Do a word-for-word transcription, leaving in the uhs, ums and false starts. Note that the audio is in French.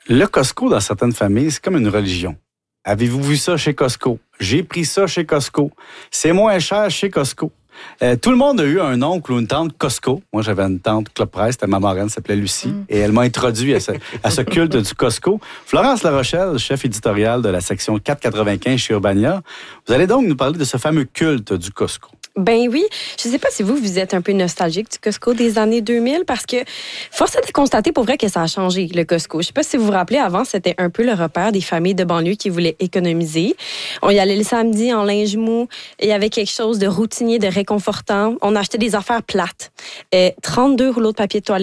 Le Costco, dans certaines familles, c'est comme une religion. Avez-vous vu ça chez Costco? J'ai pris ça chez Costco. C'est moins cher chez Costco. Euh, tout le monde a eu un oncle ou une tante Costco. Moi, j'avais une tante Club Presse, c'était ma marraine, elle s'appelait Lucie, mm. et elle m'a introduit à ce, à ce culte du Costco. Florence Larochelle, chef éditoriale de la section quatre cent quatre-vingt-quinze chez Urbania. Vous allez donc nous parler de ce fameux culte du Costco. Ben oui. Je ne sais pas si vous, vous êtes un peu nostalgique du Costco des années deux mille, parce que force est de constater pour vrai que ça a changé, le Costco. Je ne sais pas si vous vous rappelez, avant, c'était un peu le repère des familles de banlieue qui voulaient économiser. On y allait le samedi en linge mou. Il y avait quelque chose de routinier, de réconfortant. On achetait des affaires plates. Et trente-deux rouleaux de papier de toilette